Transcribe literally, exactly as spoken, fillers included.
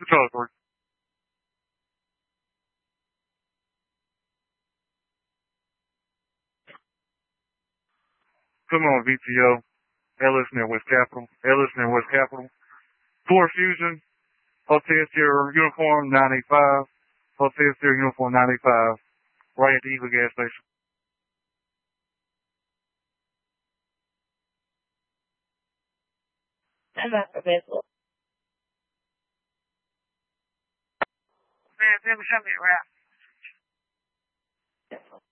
Good talk, Corey. Come on, V T O. Ellis near West Capitol. Ellis near West Capitol. Ford Fusion. Hotel Sierra Uniform nine eight five. Hotel Sierra Uniform nine eight five. Right at the Eagle gas station. I'm not available. Man, let me show me around.